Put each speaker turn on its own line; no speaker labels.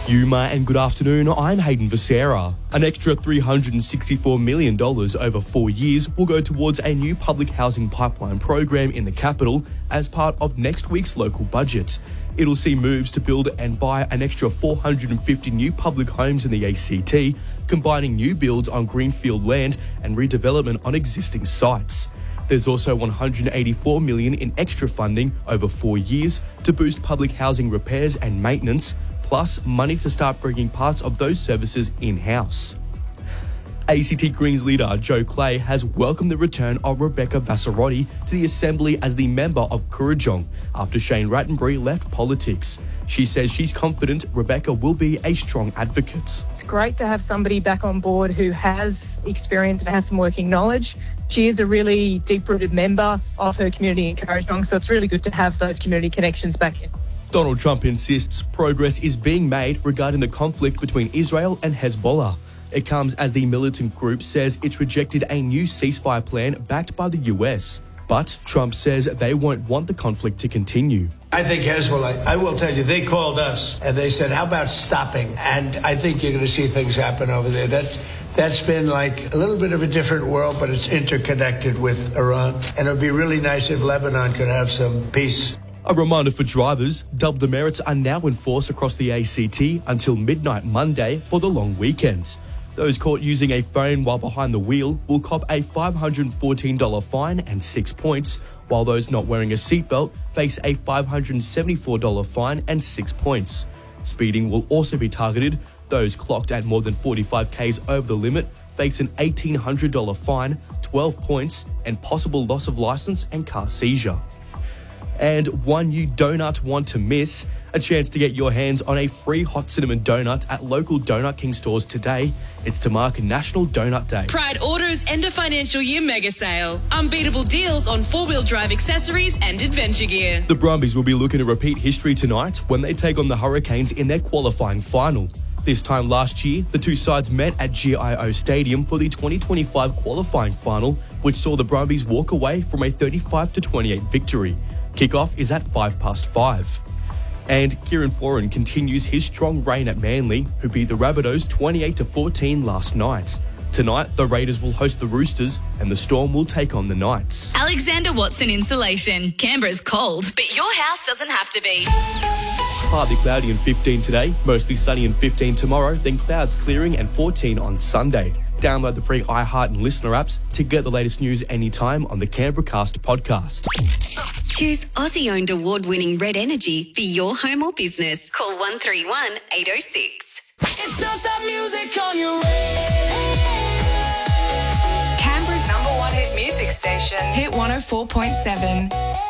Yuma and good afternoon, I'm Hayden Becerra. An extra $364 million over 4 years will go towards a new public housing pipeline program in the capital as part of next week's local budget. It'll see moves to build and buy an extra 450 new public homes in the ACT, combining new builds on greenfield land and redevelopment on existing sites. There's also $184 million in extra funding over 4 years to boost public housing repairs and maintenance, plus money to start bringing parts of those services in-house. ACT Greens leader Joe Clay has welcomed the return of Rebecca Vassarotti to the Assembly as the member of Kurrajong after Shane Rattenbury left politics. She says she's confident Rebecca will be a strong advocate.
It's great to have somebody back on board who has experience and has some working knowledge. She is a really deep-rooted member of her community in Kurrajong, so it's really good to have those community connections back in.
Donald Trump insists progress is being made regarding the conflict between Israel and Hezbollah. It comes as the militant group says it's rejected a new ceasefire plan backed by the US. But Trump says they won't want the conflict to continue.
I think Hezbollah, I will tell you, they called us and they said, how about stopping? And I think you're going to see things happen over there. That's been like a little bit of a different world, but it's interconnected with Iran. And it would be really nice if Lebanon could have some peace.
A reminder for drivers, double demerits are now in force across the ACT until midnight Monday for the long weekend. Those caught using a phone while behind the wheel will cop a $514 fine and 6 points, while those not wearing a seatbelt face a $574 fine and 6 points. Speeding will also be targeted. Those clocked at more than 45 k's over the limit face an $1,800 fine, 12 points, and possible loss of license and car seizure. And one you do not want to miss, a chance to get your hands on a free hot cinnamon donut at local Donut King stores today. It's to mark National Donut Day.
Pride Auto's end of financial year mega sale. Unbeatable deals on four-wheel drive accessories and adventure gear.
The Brumbies will be looking to repeat history tonight when they take on the Hurricanes in their qualifying final. This time last year, the two sides met at GIO Stadium for the 2025 qualifying final, which saw the Brumbies walk away from a 35-28 victory. Kickoff is at 5:05. And Kieran Foran continues his strong reign at Manly, who beat the Rabbitohs 28-14 last night. Tonight, the Raiders will host the Roosters and the Storm will take on the Knights.
Alexander Watson Insulation. Canberra's cold, but your house doesn't have to be.
Partly cloudy and 15 today, mostly sunny and 15 tomorrow, then clouds clearing and 14 on Sunday. Download the free iHeart and Listener apps to get the latest news anytime on the Canberracast podcast.
Choose Aussie-owned award-winning Red Energy for your home or business. Call 131 806.
It's non-stop music on your radio.
Canberra's #1 hit music station. Hit 104.7.